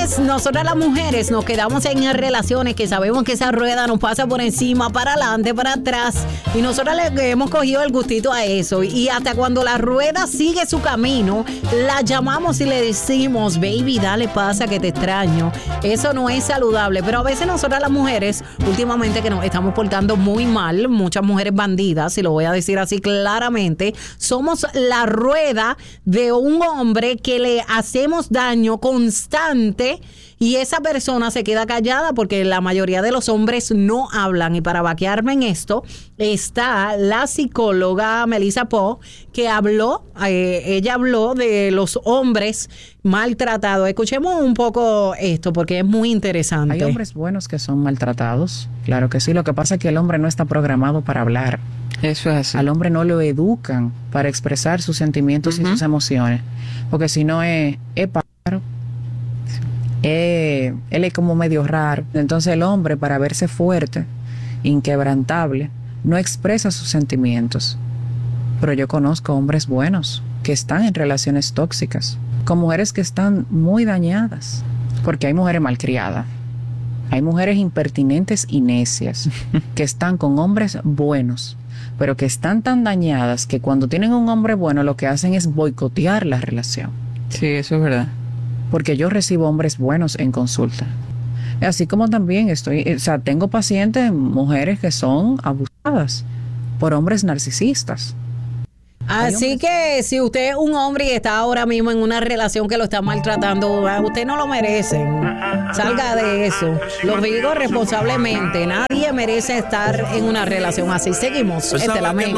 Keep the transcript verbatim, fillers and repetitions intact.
veces nosotras las mujeres nos quedamos en relaciones que sabemos que esa rueda nos pasa por encima, para adelante, para atrás, y nosotras le hemos cogido el gustito a eso, y hasta cuando la rueda sigue su camino, la llamamos y le decimos, baby, dale, pasa que te extraño. Eso no es saludable, pero a veces nosotras las mujeres, últimamente que nos estamos portando muy mal, muchas mujeres bandidas, y lo voy a decir así claramente, somos la rueda de un hombre que le hacemos daño constante y esa persona se queda callada porque la mayoría de los hombres no hablan. Y para vaquearme en esto está la psicóloga Melissa Poe, que habló, eh, ella habló de los hombres maltratados. Escuchemos un poco esto porque es muy interesante. Hay hombres buenos que son maltratados, claro que sí. Lo que pasa es que el hombre no está programado para hablar. Eso es así. Al hombre no lo educan para expresar sus sentimientos uh-huh. y sus emociones, porque si no es, es pájaro, es, él es como medio raro. Entonces el hombre, para verse fuerte, inquebrantable, no expresa sus sentimientos. Pero yo conozco hombres buenos que están en relaciones tóxicas, con mujeres que están muy dañadas, porque hay mujeres malcriadas. Hay mujeres impertinentes y necias que están con hombres buenos, pero que están tan dañadas que cuando tienen un hombre bueno lo que hacen es boicotear la relación. Sí, eso es verdad. Porque yo recibo hombres buenos en consulta. Así como también estoy, o sea, tengo pacientes, mujeres que son abusadas por hombres narcisistas. Así que si usted es un hombre y está ahora mismo en una relación que lo está maltratando, usted no lo merece. Salga de eso. Lo digo responsablemente. Nadie merece estar en una relación así. Seguimos. Esta es la Mega.